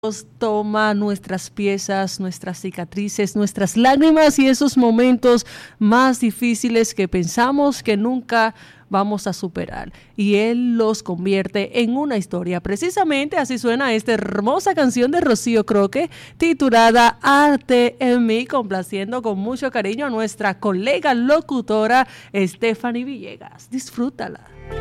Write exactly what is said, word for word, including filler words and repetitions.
toma nuestras piezas, nuestras cicatrices, nuestras lágrimas y esos momentos más difíciles que pensamos que nunca vamos a superar. Y Él los convierte en una historia. Precisamente así suena esta hermosa canción de Rocío Croque, titulada Arte en mí, complaciendo con mucho cariño a nuestra colega locutora Stephanie Villegas. Disfrútala.